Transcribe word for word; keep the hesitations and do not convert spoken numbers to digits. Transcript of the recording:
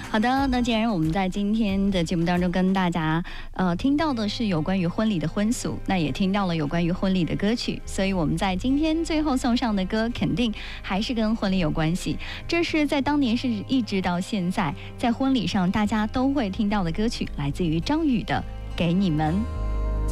好的，那既然我们在今天的节目当中跟大家呃听到的是有关于婚礼的婚俗，那也听到了有关于婚礼的歌曲，所以我们在今天最后送上的歌肯定还是跟婚礼有关系。这是在当年是一直到现在在婚礼上大家都会听到的歌曲，来自于张宇的《给你们》。